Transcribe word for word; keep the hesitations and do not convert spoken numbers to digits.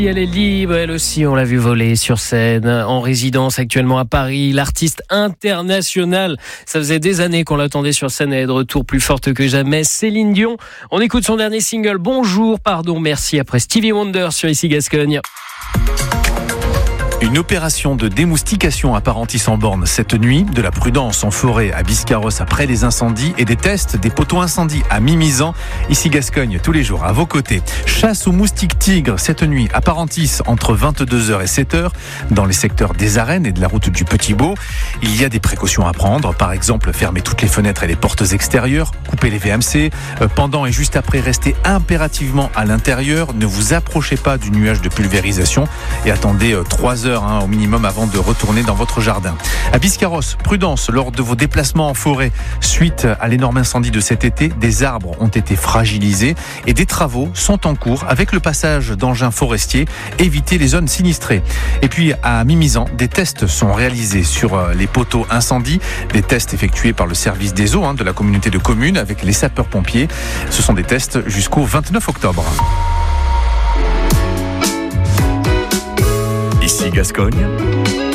Elle est libre, elle aussi, on l'a vu voler sur scène, en résidence actuellement à Paris. L'artiste internationale, ça faisait des années qu'on l'attendait sur scène, elle est de retour plus forte que jamais. Céline Dion, on écoute son dernier single, Bonjour, pardon, merci, après Stevie Wonder sur Ici Gascogne. Une opération de démoustication à Parentis-en-Born cette nuit, de la prudence en forêt à Biscarrosse après les incendies et des tests des poteaux incendies à Mimizan. Ici Gascogne, tous les jours à vos côtés. Chasse aux moustiques tigres cette nuit à Parentis entre vingt-deux heures et sept heures dans les secteurs des Arènes et de la route du Petit Beau. Il y a des précautions à prendre, par exemple fermer toutes les fenêtres et les portes extérieures, couper les V M C. Pendant et juste après, restez impérativement à l'intérieur. Ne vous approchez pas du nuage de pulvérisation et attendez trois heures au minimum avant de retourner dans votre jardin. À Biscarrosse, prudence lors de vos déplacements en forêt. Suite à l'énorme incendie de cet été, des arbres ont été fragilisés et des travaux sont en cours avec le passage d'engins forestiers. Évitez les zones sinistrées. Et puis à Mimizan, des tests sont réalisés sur les poteaux incendies, des tests effectués par le service des eaux hein, de la communauté de communes avec les sapeurs-pompiers. Ce sont des tests jusqu'au vingt-neuf octobre. Ici Gascogne.